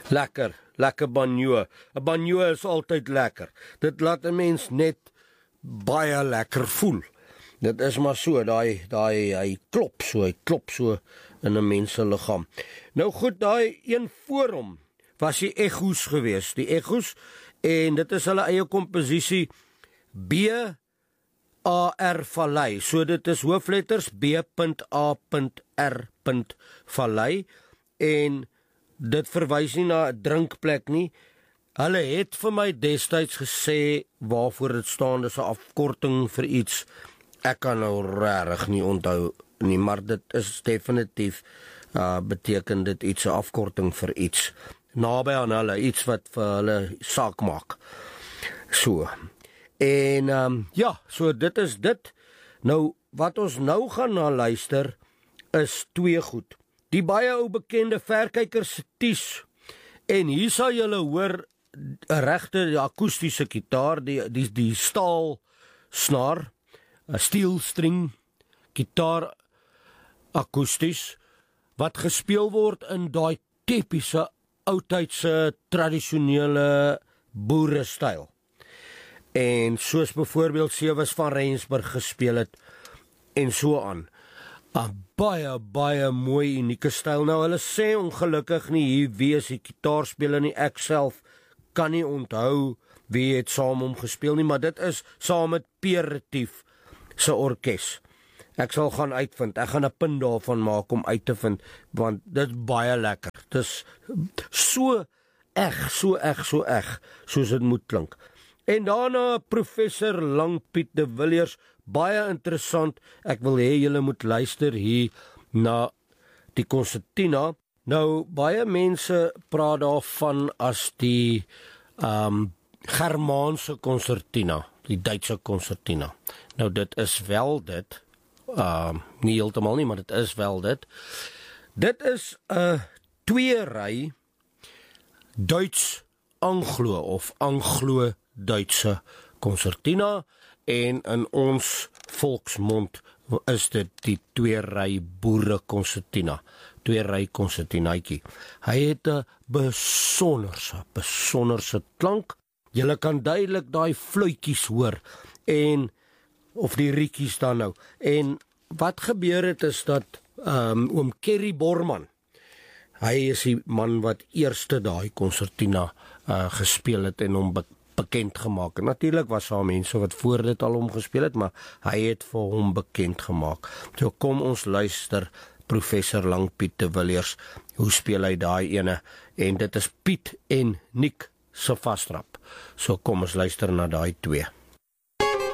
Lekker banjo. 'n Banjo is altyd lekker. Dit laat 'n mens net baie lekker voel. Dit is maar so, hy klop so in 'n mens se liggaam. Nou goed, daai een voor hom was die Echos gewees, die Echos, en dit is hulle eie komposisie B-A-R Vallei. So dit is hoofletters B.A.R. Vallei, en dit verwys nie na 'n drinkplek nie. Hulle het vir my destyds gesê waarvoor dit staan, dis 'n afkorting vir iets. Ek kan nou regtig nie onthou nie, maar dit is definitief beteken dit iets, 'n afkorting vir iets naby aan hulle, iets wat vir hulle saak maak. So. En so dit is dit. Nou wat ons nou gaan na luister is twee goed. Die baie ou bekende verkyker se Ties. En hier sal julle hoor 'n regte akoestiese gitaar, die staal snaar, 'n steel string gitaar akoesties wat gespeel word in daai tipiese oudtydse tradisionele boerestyl. En soos byvoorbeeld Sewes van Rensburg gespeel het en so aan. 'n baie mooi unieke styl. Nou hulle sê ongelukkig nie hier wie is die gitaarspeler nie. Ek self kan nie onthou wie het saam hom gespeel nie, maar dit is saam met Pierre Retief se orkes. Ek sal gaan uitvind. Ek gaan 'n punt daarvan maak om uit te vind, want dit is baie lekker. Dit is so eg, soos dit moet klink. En daarna Professor Lang Piet de Villiers, baie interessant. Ek wil hê julle moet luister hier na die konsertina. Nou, baie mense praat daarvan as die Germaanse konsertina, die Duitse konsertina. Nou, dit is wel dit, nie heeltemal nie, maar dit is wel dit. Dit is 'n 2-ry Duits-Anglo of Anglo-Duitse konsertina, en in ons volksmond is dit die 2-ry boere konsertina, 2-ry konsertinaatjie. Hy het 'n besonderse klank. Jy kan duidelik daai fluitjies hoor, en of die rietjies dan nou. En wat gebeur het is dat oom Kerry Borman, hy is die man wat eerste daai konsertina gespeel het en hom bekend gemaak. Natuurlik was daar mense wat voor dit al hom gespeel het, maar hy het vir hom bekend gemaak. So kom ons luister Professor Lang Piet de Villiers, hoe speel hy daai ene, en dit is Piet en Nick se vastrap. So kom ons luister na daai twee.